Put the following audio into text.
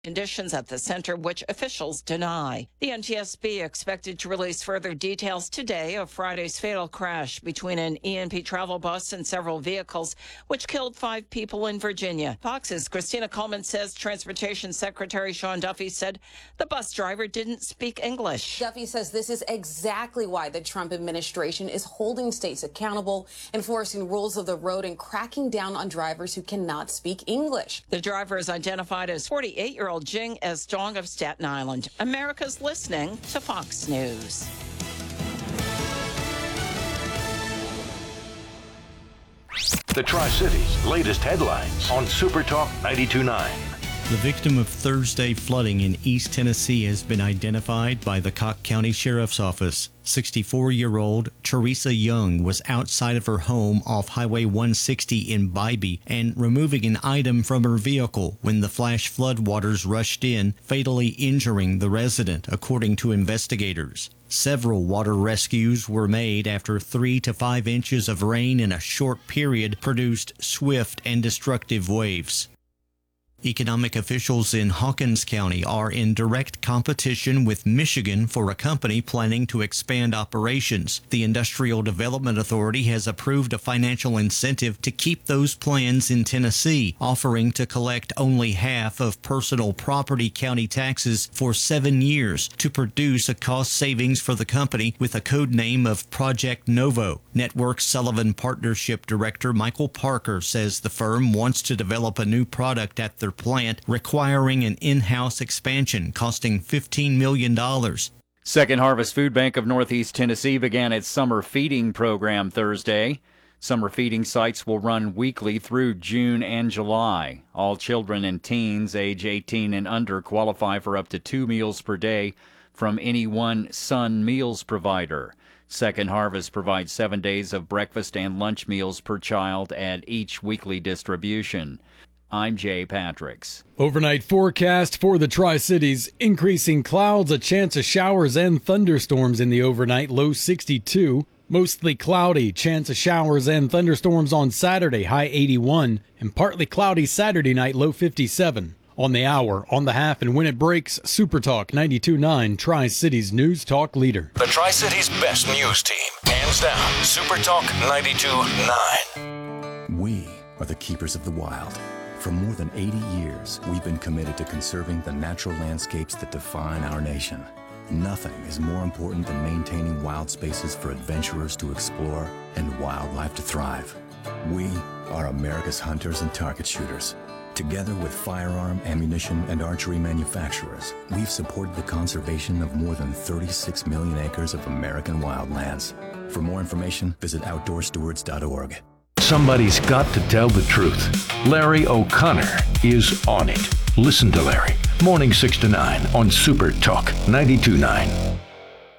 conditions at the center, which officials deny. The NTSB expected to release further details today of Friday's fatal crash between an ENP travel bus and several vehicles, which killed 5 people in Virginia. Fox's Christina Coleman says Transportation Secretary Sean Duffy said the bus driver didn't speak English. Duffy says this is exactly why the Trump administration is holding states accountable, enforcing rules of the road, and cracking down on drivers who cannot speak English. The driver is identified as 48-year-old Jing S. Dong of Staten Island. America's listening to Fox News. The Tri-Cities' latest headlines on Super Talk 92.9. The victim of Thursday flooding in East Tennessee has been identified by the Cocke County Sheriff's Office. 64-year-old Teresa Young was outside of her home off Highway 160 in Bybee and removing an item from her vehicle when the flash floodwaters rushed in, fatally injuring the resident, according to investigators. Several water rescues were made after 3 to 5 inches of rain in a short period produced swift and destructive waves. Economic officials in Hawkins County are in direct competition with Michigan for a company planning to expand operations. The Industrial Development Authority has approved a financial incentive to keep those plans in Tennessee, offering to collect only half of personal property county taxes for 7 years to produce a cost savings for the company with a code name of Project Novo. Network Sullivan Partnership Director Michael Parker says the firm wants to develop a new product at their plant, requiring an in-house expansion costing $15 million. Second Harvest Food Bank of Northeast Tennessee began its summer feeding program Thursday. Summer feeding sites will run weekly through June and July. All children and teens age 18 and under qualify for up to 2 meals per day from any one Sun Meals provider. Second Harvest provides 7 days of breakfast and lunch meals per child at each weekly distribution. I'm Jay Patricks. Overnight forecast for the Tri-Cities. Increasing clouds, a chance of showers and thunderstorms in the overnight, low 62. Mostly cloudy, chance of showers and thunderstorms on Saturday, high 81. And partly cloudy Saturday night, low 57. On the hour, on the half, and when it breaks, Super Talk 92.9, Tri-Cities News Talk leader. The Tri-Cities' best news team, hands down, Super Talk 92.9. We are the keepers of the wild. For more than 80 years, we've been committed to conserving the natural landscapes that define our nation. Nothing is more important than maintaining wild spaces for adventurers to explore and wildlife to thrive. We are America's hunters and target shooters. Together with firearm, ammunition, and archery manufacturers, we've supported the conservation of more than 36 million acres of American wildlands. For more information, visit OutdoorStewards.org. Somebody's got to tell the truth. Larry O'Connor is on it. Listen to Larry. Morning 6 to 9 on Super Talk 92.9.